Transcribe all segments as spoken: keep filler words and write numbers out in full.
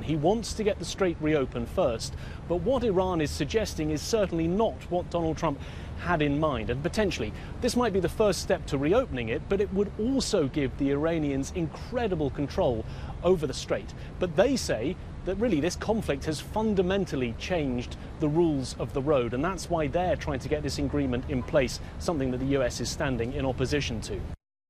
He wants to get the strait reopened first, but what Iran is suggesting is certainly not what Donald Trump had in mind. And potentially, this might be the first step to reopening it, but it would also give the Iranians incredible control over the strait. But they say that really this conflict has fundamentally changed the rules of the road, and that's why they're trying to get this agreement in place, something that the U S is standing in opposition to.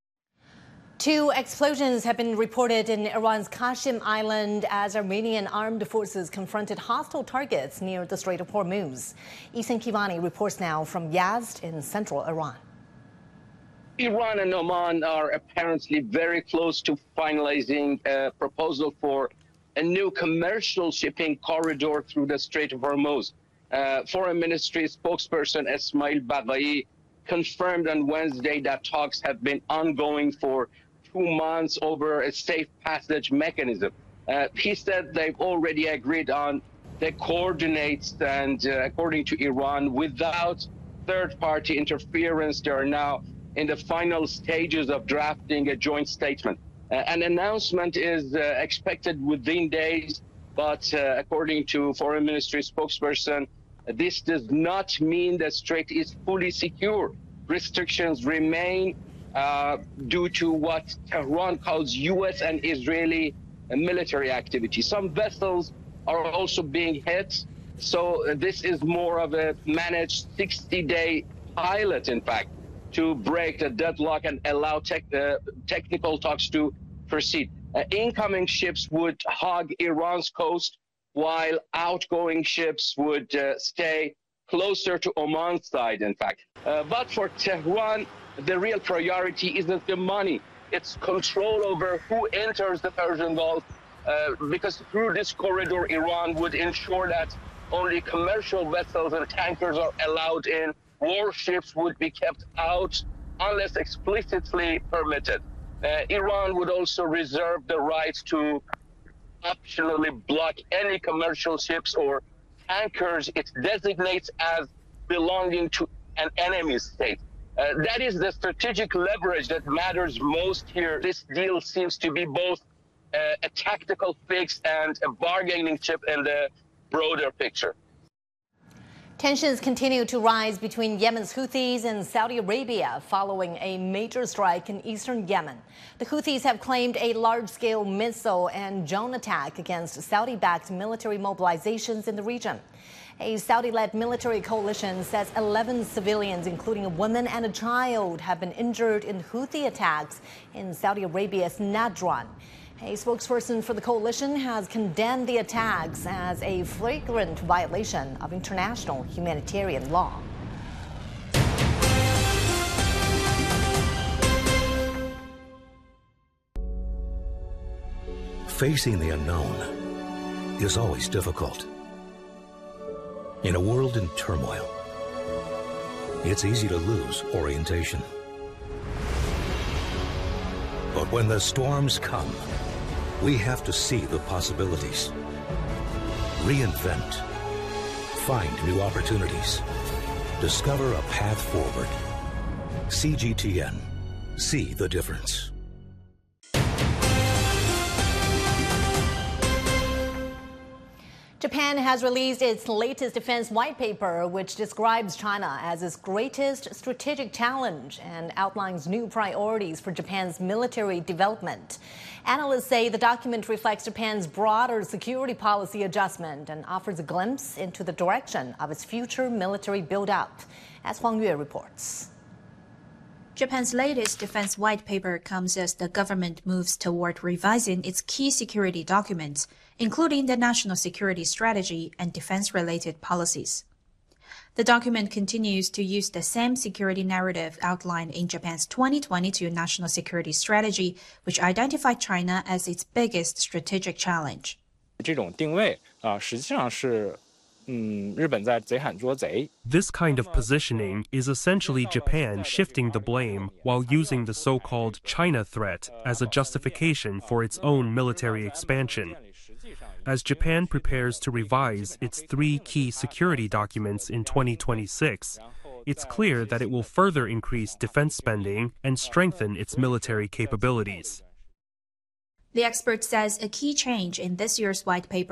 Two explosions have been reported in Iran's Qashm Island as Armenian armed forces confronted hostile targets near the Strait of Hormuz. Ethan Kivani reports now from Yazd in central Iran. Iran and Oman are apparently very close to finalizing a proposal for a new commercial shipping corridor through the Strait of Hormuz. Uh, Foreign Ministry spokesperson Esmail Baghai confirmed on Wednesday that talks have been ongoing for two months over a safe passage mechanism. Uh, he said they've already agreed on the coordinates, and uh, according to Iran, without third-party interference, they are now in the final stages of drafting a joint statement. Uh, an announcement is uh, expected within days, but uh, according to Foreign Ministry spokesperson, this does not mean the strait is fully secure. Restrictions remain uh, due to what Tehran calls U S and Israeli uh, military activity. Some vessels are also being hit, so uh, this is more of a managed sixty-day pilot, in fact, to break the deadlock and allow tech, uh, technical talks to proceed. Uh, incoming ships would hog Iran's coast, while outgoing ships would uh, stay closer to Oman's side, in fact. Uh, but for Tehran, the real priority isn't the money. It's control over who enters the Persian Gulf, uh, because through this corridor, Iran would ensure that only commercial vessels and tankers are allowed in. Warships would be kept out unless explicitly permitted. Uh, Iran would also reserve the right to optionally block any commercial ships or tankers it designates as belonging to an enemy state. Uh, that is the strategic leverage that matters most here. This deal seems to be both uh, a tactical fix and a bargaining chip in the broader picture. Tensions continue to rise between Yemen's Houthis and Saudi Arabia following a major strike in eastern Yemen. The Houthis have claimed a large-scale missile and drone attack against Saudi-backed military mobilizations in the region. A Saudi-led military coalition says eleven civilians, including a woman and a child, have been injured in Houthi attacks in Saudi Arabia's Nadran. A spokesperson for the coalition has condemned the attacks as a flagrant violation of international humanitarian law. Facing the unknown is always difficult. In a world in turmoil, it's easy to lose orientation. But when the storms come, we have to see the possibilities, reinvent, find new opportunities, discover a path forward. C G T N. See the difference. Japan has released its latest defense white paper, which describes China as its greatest strategic challenge and outlines new priorities for Japan's military development. Analysts say the document reflects Japan's broader security policy adjustment and offers a glimpse into the direction of its future military build-up, as Huang Yue reports. Japan's latest defense white paper comes as the government moves toward revising its key security documents, including the national security strategy and defense-related policies. The document continues to use the same security narrative outlined in Japan's twenty twenty-two National Security Strategy, which identified China as its biggest strategic challenge. 这种定位啊，实际上是 This kind of positioning is essentially Japan shifting the blame while using the so-called China threat as a justification for its own military expansion. As Japan prepares to revise its three key security documents in twenty twenty-six, it's clear that it will further increase defense spending and strengthen its military capabilities. The expert says a key change in this year's white paper